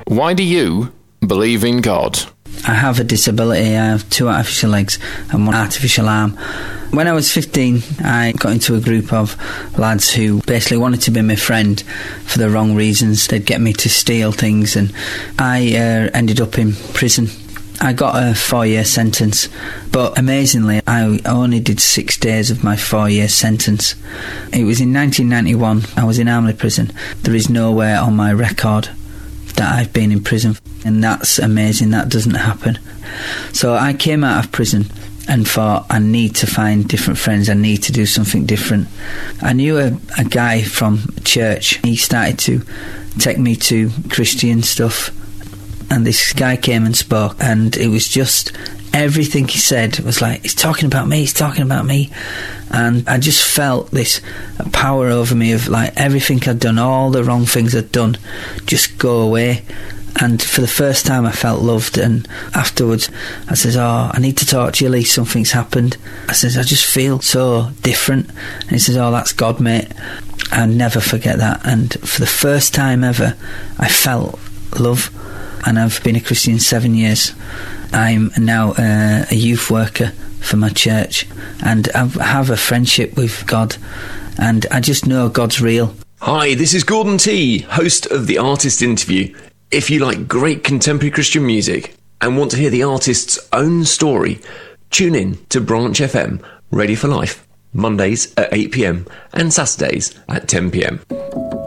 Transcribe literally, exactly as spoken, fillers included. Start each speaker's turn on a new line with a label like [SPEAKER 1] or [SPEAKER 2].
[SPEAKER 1] Why do you believe in God?
[SPEAKER 2] I have a disability. I have two artificial legs and one artificial arm. When I was fifteen, I got into a group of lads who basically wanted to be my friend for the wrong reasons. They'd get me to steal things, and I uh, ended up in prison. I got a four-year sentence, but amazingly, I only did six days of my four-year sentence. It was in nineteen ninety-one. I was in Armley Prison. There is nowhere on my record that I've been in prison, and that's amazing. That doesn't happen. So I came out of prison and thought, I need to find different friends. I need to do something different. I knew a, a guy from church. He started to take me to Christian stuff, and this guy came and spoke, and it was just everything he said was like, he's talking about me, he's talking about me. And I just felt this power over me of like everything I'd done, all the wrong things I'd done, just go away. And for the first time I felt loved. And afterwards I says, oh, I need to talk to you, Lee, something's happened. I says, I just feel so different. And he says, oh, that's God, mate. I'll never forget that. And for the first time ever I felt love. And I've been a Christian seven years. I'm now uh, a youth worker for my church, and I have a friendship with God, and I just know God's real.
[SPEAKER 3] Hi, this is Gordon T, host of The Artist Interview. If you like great contemporary Christian music and want to hear the artist's own story, tune in to Branch F M, Ready for Life, Mondays at eight p m and Saturdays at ten p m.